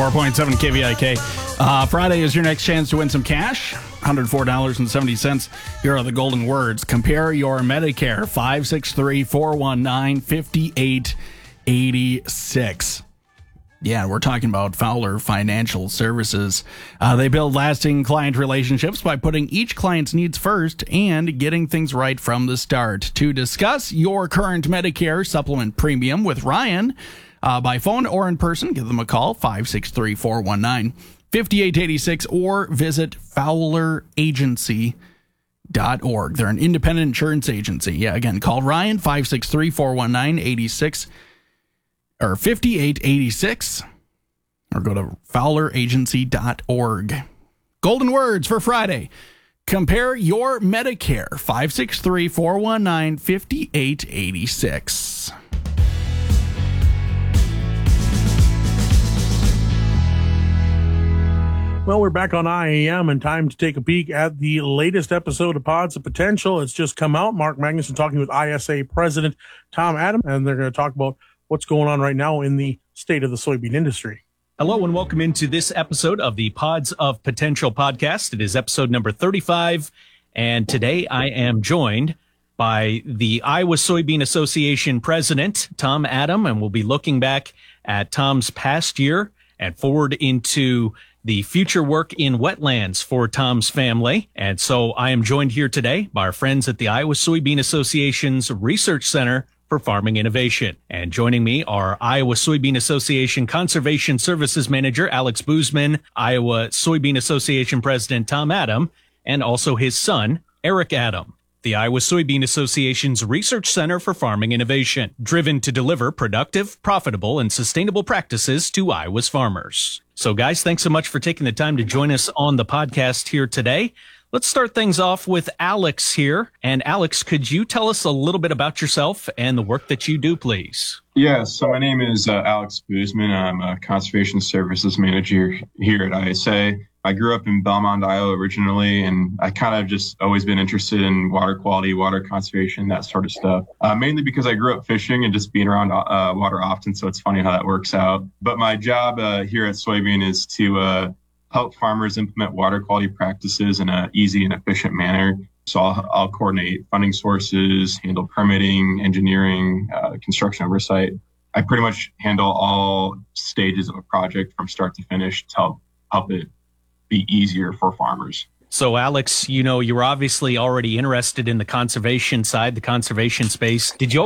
4.7 KVIK. Friday is your next chance to win some cash. $104.70. Here are the golden words. Compare your Medicare. 563-419-5886. Yeah, we're talking about Fowler Financial Services. They build lasting client relationships by putting each client's needs first and getting things right from the start. To discuss your current Medicare supplement premium with Ryan by phone or in person, give them a call, 563-419-5886, or visit FowlerAgency.org. They're an independent insurance agency. Yeah, again, call Ryan, 563-419-86 or 5886, or go to FowlerAgency.org. Golden words for Friday. Compare your Medicare. 563-419-5886. Well, we're back on IAM and time to take a peek at the latest episode of Pods of Potential. It's just come out. Mark Magnuson talking with ISA President Tom Adam, and they're going to talk about what's going on right now in the state of the soybean industry. Hello and welcome into this episode of the Pods of Potential podcast. It is episode number 35, and today I am joined by the Iowa Soybean Association President, Tom Adam, and we'll be looking back at Tom's past year and forward into the future work in wetlands for Tom's family. And so I am joined here today by our friends at the Iowa Soybean Association's Research Center for Farming Innovation. And joining me are Iowa Soybean Association Conservation Services Manager Alex Boozman, Iowa Soybean Association President Tom Adam, and also his son, Eric Adam. The Iowa Soybean Association's Research Center for Farming Innovation, driven to deliver productive, profitable, and sustainable practices to Iowa's farmers. So guys, thanks so much for taking the time to join us on the podcast here today. Let's start things off with Alex here. And Alex, could you tell us a little bit about yourself and the work that you do, please? Yes, so my name is Alex Boozman. I'm a Conservation Services Manager here at ISA. I grew up in Belmont, Iowa originally, and I kind of just always been interested in water quality, water conservation, that sort of stuff. Mainly because I grew up fishing and just being around water often, so it's funny how that works out. But my job here at Soybean is to help farmers implement water quality practices in an easy and efficient manner. So I'll coordinate funding sources, handle permitting, engineering, construction oversight. I pretty much handle all stages of a project from start to finish to help it be easier for farmers. So Alex, you know, you're obviously already interested in the conservation side, the conservation space. Did you